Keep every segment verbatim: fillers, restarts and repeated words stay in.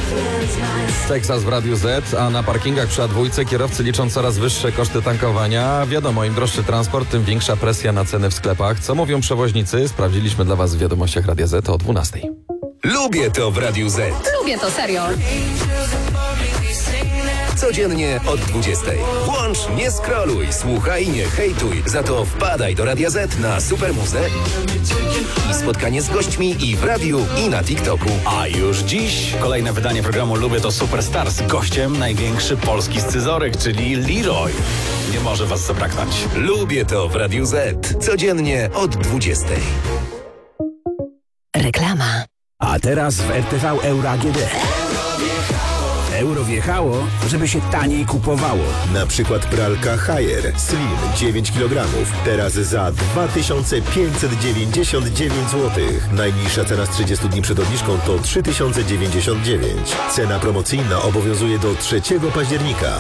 Texas w Radiu Z, a na parkingach przy A dwa kierowcy liczą coraz wyższe koszty tankowania. Wiadomo, im droższy transport, tym większa presja na ceny w sklepach. Co mówią przewoźnicy? Sprawdziliśmy dla Was w wiadomościach Radia Z o dwunastej. Lubię to w Radiu Z. Lubię to, serio. Codziennie od dwudziestej. Włącz, nie scrolluj, słuchaj, nie hejtuj. Za to wpadaj do Radia Z na Supermuzę i spotkanie z gośćmi i w radiu, i na TikToku. A już dziś kolejne wydanie programu Lubię to Superstars. Gościem największy polski scyzoryk, czyli Leroy. Nie może was zabraknąć. Lubię to w Radiu Z. Codziennie od dwudziestej. Reklama. A teraz w R T V Euro A G D. Euro wjechało, żeby się taniej kupowało. Na przykład pralka Haier Slim dziewięć kilogramów. Teraz za dwa tysiące pięćset dziewięćdziesiąt dziewięć złotych. Najniższa cena z trzydziestu dni przed obniżką to trzy tysiące dziewięćdziesiąt dziewięć. Cena promocyjna obowiązuje do trzeciego października.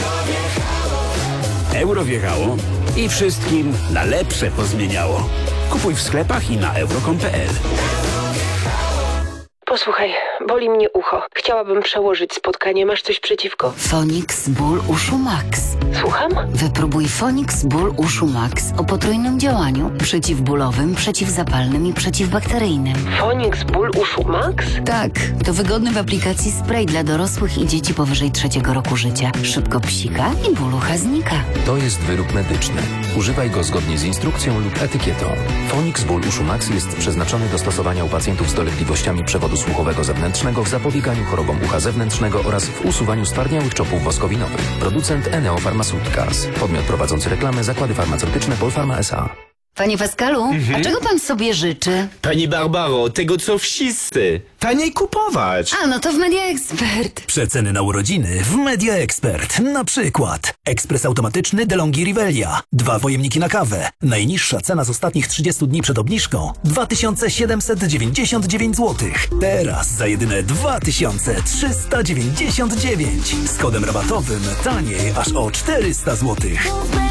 Euro wjechało i wszystkim na lepsze pozmieniało. Kupuj w sklepach i na euro kropka com kropka p l. Posłuchaj, boli mnie ucho. Chciałabym przełożyć spotkanie. Masz coś przeciwko? Fonix Ból Uszu Max. Słucham? Wypróbuj Fonix Ból Uszu Max o potrójnym działaniu. Przeciwbólowym, przeciwzapalnym i przeciwbakteryjnym. Fonix Ból Uszu Max? Tak, to wygodny w aplikacji spray dla dorosłych i dzieci powyżej trzeciego roku życia. Szybko psika i ból ucha znika. To jest wyrób medyczny. Używaj go zgodnie z instrukcją lub etykietą. Fonix Ból Uszu Max jest przeznaczony do stosowania u pacjentów z dolegliwościami przewodu słuchowego zewnętrznego w zapobieganiu chorobom ucha zewnętrznego oraz w usuwaniu stwardniałych czopów woskowinowych. Producent Eneo Pharmaceuticals. Podmiot prowadzący reklamę Zakłady Farmaceutyczne Polpharma S A. Panie Pascalu, Mhm. a czego pan sobie życzy? Pani Barbaro, tego co wszyscy. Taniej kupować. A, no to w Media Expert. Przeceny na urodziny w Media Expert. Na przykład ekspres automatyczny DeLonghi Rivelia. Dwa pojemniki na kawę. Najniższa cena z ostatnich trzydziestu dni przed obniżką dwa tysiące siedemset dziewięćdziesiąt dziewięć złotych. Teraz za jedyne dwa tysiące trzysta dziewięćdziesiąt dziewięć. Z kodem rabatowym taniej aż o czterysta złotych.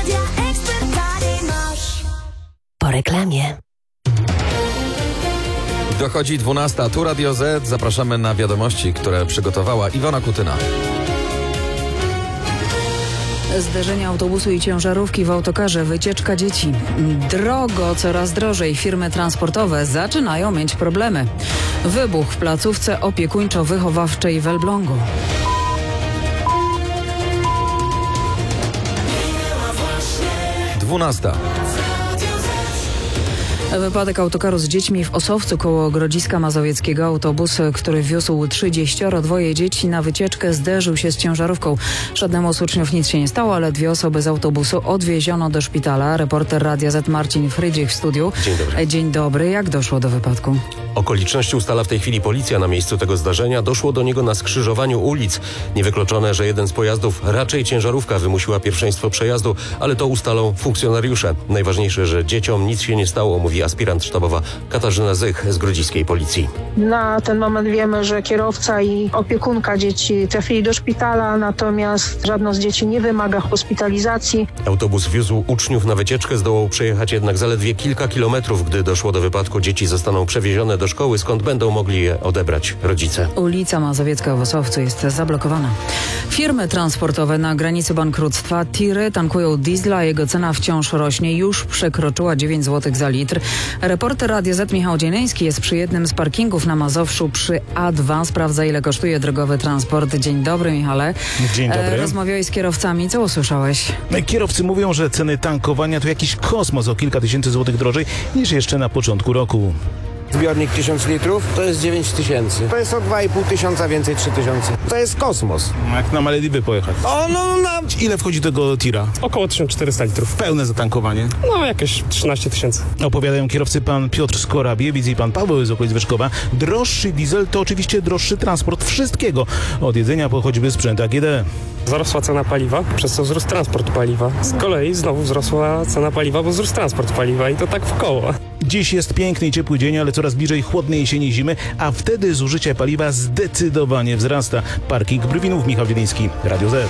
Po reklamie. Dochodzi dwunasta, tu Radio Z. Zapraszamy na wiadomości, które przygotowała Iwona Kutyna. Zderzenie autobusu i ciężarówki w autokarze, wycieczka dzieci. Drogo, coraz drożej. Firmy transportowe zaczynają mieć problemy. Wybuch w placówce opiekuńczo-wychowawczej w Elblągu. dwunasta. Wypadek autokaru z dziećmi w Osowcu koło Grodziska Mazowieckiego. Autobus, który wiózł trzydziestoro dwoje dzieci na wycieczkę, zderzył się z ciężarówką. Żadnemu z uczniów nic się nie stało, ale dwie osoby z autobusu odwieziono do szpitala. Reporter Radia Z Marcin Frydzik w studiu. Dzień dobry. Dzień dobry. Jak doszło do wypadku? Okoliczności ustala w tej chwili policja na miejscu tego zdarzenia. Doszło do niego na skrzyżowaniu ulic. Niewykluczone, że jeden z pojazdów, raczej ciężarówka, wymusiła pierwszeństwo przejazdu, ale to ustalą funkcjonariusze. Najważniejsze, że dzieciom nic się nie stało, mówi aspirant sztabowa Katarzyna Zych z grodziskiej policji. Na ten moment wiemy, że kierowca i opiekunka dzieci trafili do szpitala, natomiast żadno z dzieci nie wymaga hospitalizacji. Autobus wiózł uczniów na wycieczkę, zdołał przejechać jednak zaledwie kilka kilometrów. Gdy doszło do wypadku, dzieci zostaną przewiezione do szkoły, skąd będą mogli je odebrać rodzice. Ulica Mazowiecka w Osowcu jest zablokowana. Firmy transportowe na granicy bankructwa. Tiry tankują diesla, jego cena wciąż rośnie. Już przekroczyła dziewięć złotych za litr. Reporter Radia Z Michał Dzieleński jest przy jednym z parkingów na Mazowszu przy A dwa. Sprawdza, ile kosztuje drogowy transport. Dzień dobry, Michale. Dzień dobry. E, rozmawiałeś z kierowcami. Co usłyszałeś? Kierowcy mówią, że ceny tankowania to jakiś kosmos, o kilka tysięcy złotych drożej niż jeszcze na początku roku. Zbiornik tysiąc litrów to jest dziewięć tysięcy. To jest o dwa i pół tysiąca, więcej trzy tysiące. To jest kosmos. Jak na Malediwy pojechać. O, no, no. Ile wchodzi tego tira? Około tysiąc czterysta litrów. Pełne zatankowanie? No, jakieś trzynaście tysięcy. Opowiadają kierowcy pan Piotr z Korabiewic i pan Paweł z okolic Wyszkowa. Droższy diesel to oczywiście droższy transport wszystkiego. Od jedzenia po choćby sprzęt A G D. Wzrosła cena paliwa, przez co wzrósł transport paliwa. Z kolei znowu wzrosła cena paliwa, bo wzrósł transport paliwa i to tak w koło. Dziś jest piękny i ciepły dzień, ale coraz bliżej chłodnej jesieni i zimy, a wtedy zużycie paliwa zdecydowanie wzrasta. Parking Brwinów, Michał Dzieliński, Radio Z.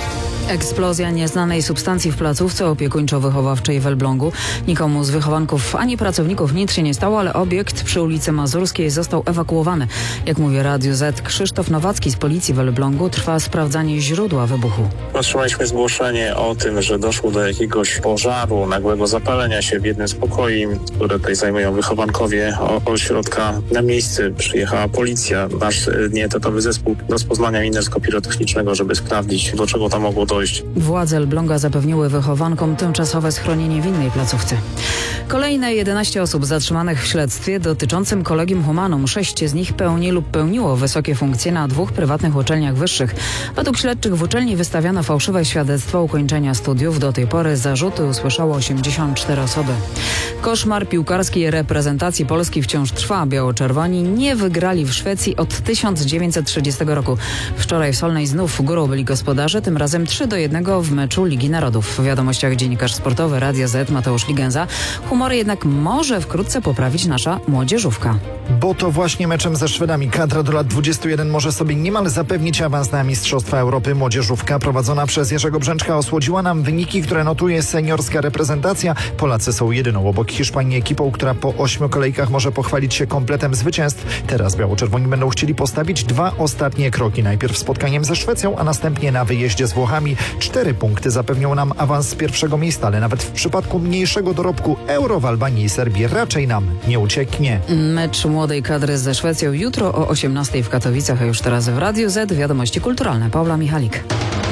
Eksplozja nieznanej substancji w placówce opiekuńczo-wychowawczej w Elblągu. Nikomu z wychowanków ani pracowników nic się nie stało, ale obiekt przy ulicy Mazurskiej został ewakuowany. Jak mówi Radio Z, Krzysztof Nowacki z policji w Elblągu, trwa sprawdzanie źródła wybuchu. Otrzymaliśmy zgłoszenie o tym, że doszło do jakiegoś pożaru, nagłego zapalenia się w jednym z pokoi, które tutaj zajmują wychowankowie ośrodka. Na miejsce przyjechała policja, nasz nieetatowy zespół rozpoznania minersko pirotechnicznego, żeby sprawdzić, do czego tam mogło dojść. Władze Elbląga zapewniły wychowankom tymczasowe schronienie w innej placówce. Kolejne jedenaście osób zatrzymanych w śledztwie dotyczącym Collegium Humanum. Sześć z nich pełni lub pełniło wysokie funkcje na dwóch prywatnych uczelniach wyższych. Według śledczych w uczelni wystawiano fałszywe świadectwo ukończenia studiów. Do tej pory zarzuty usłyszało osiemdziesiąt cztery osoby. Koszmar piłkarskiej reprezentacji Polski wciąż trwa. Biało-czerwoni nie wygrali w Szwecji od tysiąc dziewięćset trzydziestego roku. Wczoraj w Solnej znów górą byli gospodarze, tym razem trzy do jednego w meczu Ligi Narodów. W wiadomościach dziennikarz sportowy Radia Z Mateusz Ligenza. Humory jednak może wkrótce poprawić nasza młodzieżówka. Bo to właśnie meczem ze Szwedami kadra do lat dwudziestu jeden może sobie niemal zapewnić awans na Mistrzostwa Europy. Młodzieżówka prowadzona przez Jerzego Brzęczka osłodziła nam wyniki, które notuje seniorska reprezentacja. Polacy są jedyną obok Hiszpanii ekipą, która po ośmiu kolejkach może pochwalić się kompletem zwycięstw. Teraz biało-czerwoni będą chcieli postawić dwa ostatnie kroki. Najpierw spotkaniem ze Szwecją, a następnie na wyjeździe z Włochami. Cztery punkty zapewnią nam awans z pierwszego miejsca, ale nawet w przypadku mniejszego dorobku Euro w Albanii i Serbii raczej nam nie ucieknie. Mecz młodej kadry ze Szwecją jutro o osiemnastej w Katowicach, a już teraz w Radiu Z wiadomości kulturalne. Paula Michalik.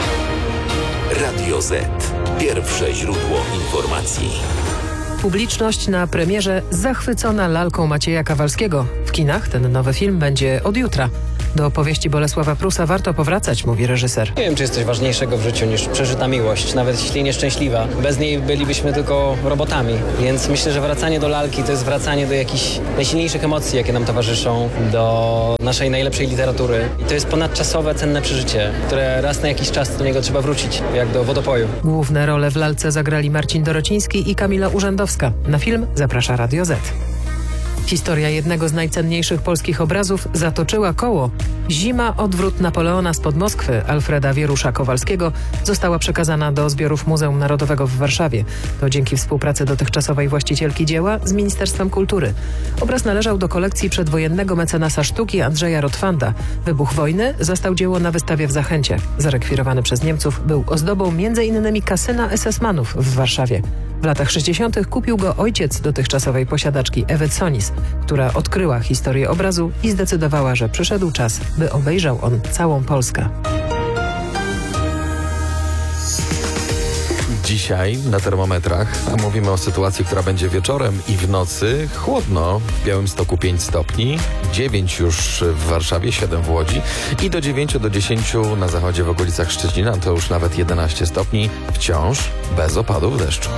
Radio Z. Pierwsze źródło informacji. Publiczność na premierze zachwycona lalką Macieja Kawalskiego. W kinach ten nowy film będzie od jutra. Do opowieści Bolesława Prusa warto powracać, mówi reżyser. Nie wiem, czy jest coś ważniejszego w życiu niż przeżyta miłość, nawet jeśli nieszczęśliwa. Bez niej bylibyśmy tylko robotami, więc myślę, że wracanie do lalki to jest wracanie do jakichś najsilniejszych emocji, jakie nam towarzyszą, do naszej najlepszej literatury. I to jest ponadczasowe, cenne przeżycie, które raz na jakiś czas do niego trzeba wrócić, jak do wodopoju. Główne role w lalce zagrali Marcin Dorociński i Kamila Urzędowska. Na film zaprasza Radio Z. Historia jednego z najcenniejszych polskich obrazów zatoczyła koło. Zima Odwrót Napoleona spod Moskwy Alfreda Wierusza-Kowalskiego została przekazana do zbiorów Muzeum Narodowego w Warszawie. To dzięki współpracy dotychczasowej właścicielki dzieła z Ministerstwem Kultury. Obraz należał do kolekcji przedwojennego mecenasa sztuki Andrzeja Rotwanda. Wybuch wojny zastał dzieło na wystawie w Zachęcie. Zarekwirowany przez Niemców był ozdobą między innymi kasyna esesmanów w Warszawie. W latach sześćdziesiątych kupił go ojciec dotychczasowej posiadaczki Ewy Sonis, która odkryła historię obrazu i zdecydowała, że przyszedł czas, by obejrzał on całą Polskę. Dzisiaj na termometrach mówimy o sytuacji, która będzie wieczorem i w nocy. Chłodno, w Białymstoku pięć stopni, dziewięć już w Warszawie, siedem w Łodzi i do dziewięciu do dziesięciu na zachodzie w okolicach Szczecina to już nawet jedenaście stopni, wciąż bez opadów deszczu.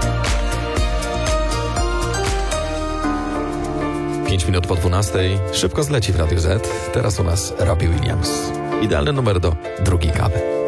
pięć minut po dwunastej, szybko zleci w Radiu Z. Teraz u nas Robbie Williams. Idealny numer do drugiej kawy.